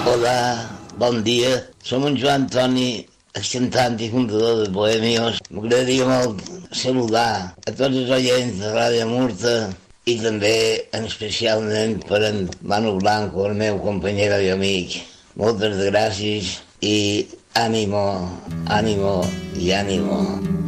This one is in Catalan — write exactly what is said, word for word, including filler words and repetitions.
Hola, bon dia. Som en Joan Toni, excantant i fundador de Bohemios. M'agradaria molt saludar a tots els oients de Ràdio Murta i també en especialment per en Manu Blanco, el meu companyero i amic. Moltes gràcies i ànimo, ànimo i ànimo.